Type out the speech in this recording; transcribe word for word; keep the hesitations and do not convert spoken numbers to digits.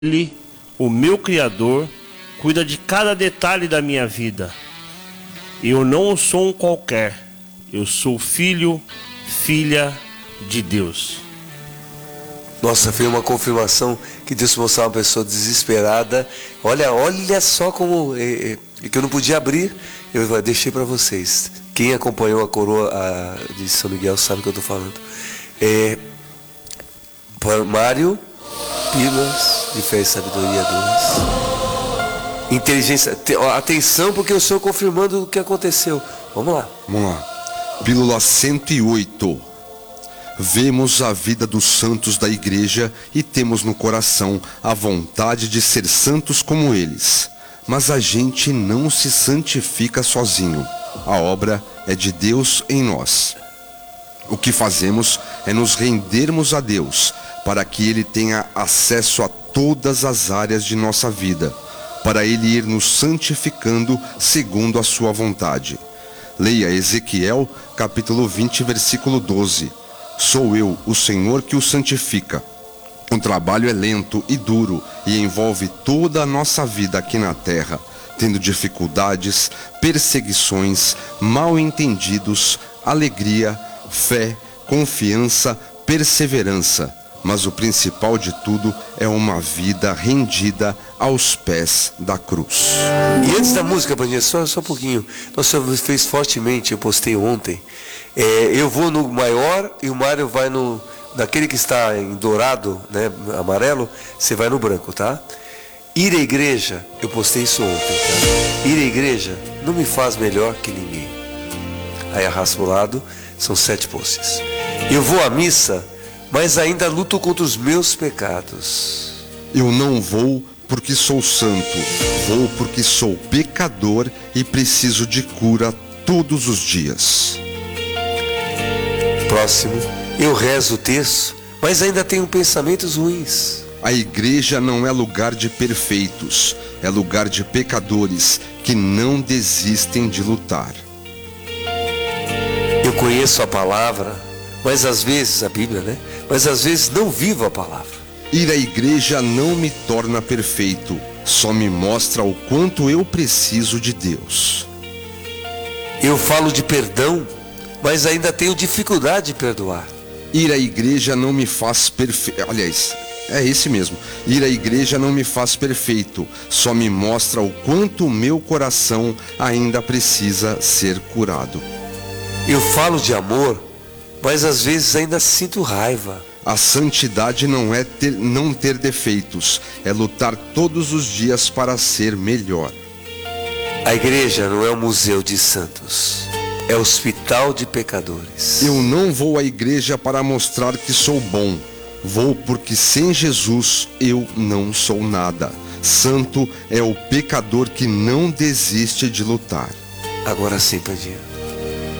Ele, o meu Criador, cuida de cada detalhe da minha vida. Eu não sou um qualquer. Eu sou filho, filha de Deus. Nossa, foi uma confirmação que Deus mostrava uma pessoa desesperada. Olha, olha só como é, é, que eu não podia abrir. Eu deixei para vocês. Quem acompanhou a coroa a, de São Miguel sabe o que eu estou falando. É, Mário, Pílulas de Fé e Sabedoria dois. Inteligência, atenção, porque eu estou confirmando o que aconteceu. Vamos lá. Vamos lá. Pílula cento e oito. Vemos a vida dos santos da igreja e temos no coração a vontade de ser santos como eles. Mas a gente não se santifica sozinho. A obra é de Deus em nós. O que fazemos é nos rendermos a Deus, para que Ele tenha acesso a todas as áreas de nossa vida, para Ele ir nos santificando segundo a sua vontade. Leia Ezequiel, capítulo vinte, versículo doze. Sou eu, o Senhor, que o santifica. O trabalho é lento e duro e envolve toda a nossa vida aqui na terra, tendo dificuldades, perseguições, mal-entendidos, alegria, fé, confiança, perseverança. Mas o principal de tudo é uma vida rendida aos pés da cruz. E antes da música, Bandinha, só, só um pouquinho. Nossa, você fez fortemente, eu postei ontem. É, eu vou no maior e o Mário vai no... Daquele que está em dourado, né, amarelo, você vai no branco, tá? Ir à igreja, eu postei isso ontem, tá? Ir à igreja não me faz melhor que ninguém. Aí arrasta pro lado, são sete posts. Eu vou à missa, mas ainda luto contra os meus pecados. Eu não vou porque sou santo, vou porque sou pecador e preciso de cura todos os dias. Próximo. Eu rezo o texto, mas ainda tenho pensamentos ruins. A igreja não é lugar de perfeitos, é lugar de pecadores que não desistem de lutar. Eu conheço a palavra, mas às vezes, a Bíblia, né? Mas às vezes não vivo a palavra. Ir à igreja não me torna perfeito, só me mostra o quanto eu preciso de Deus. Eu falo de perdão, mas ainda tenho dificuldade de perdoar. Ir à igreja não me faz perfeito. Aliás, é esse mesmo. Ir à igreja não me faz perfeito, só me mostra o quanto o meu coração ainda precisa ser curado. Eu falo de amor, mas às vezes ainda sinto raiva. A santidade não é ter, não ter defeitos, é lutar todos os dias para ser melhor. A igreja não é um museu de santos, é hospital de pecadores. Eu não vou à igreja para mostrar que sou bom. Vou porque sem Jesus eu não sou nada. Santo é o pecador que não desiste de lutar. Agora sim, Padinha.